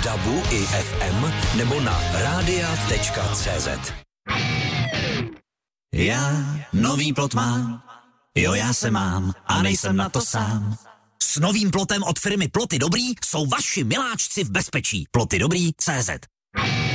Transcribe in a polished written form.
DABu i FM nebo na radia.cz. Já nový plot mám, jo já se mám a nejsem na to sám. S novým plotem od firmy Ploty Dobrý jsou vaši miláčci v bezpečí. Plotydobrý.cz